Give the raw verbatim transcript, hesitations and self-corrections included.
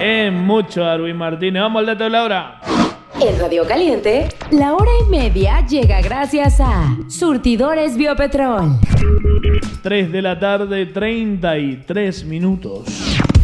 Es mucho, Darwin Martínez. Vamos al dato de la hora. En Radio Caliente, la hora y media llega gracias a Surtidores Biopetrol. tres de la tarde, treinta y tres minutos.